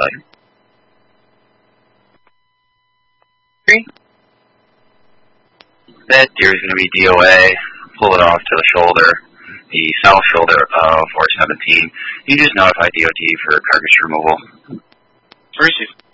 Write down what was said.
Charlie. That deer is going to be DOA. Pull it off to the shoulder, the south shoulder of 417. You just notify DOT for carcass removal. Where is he?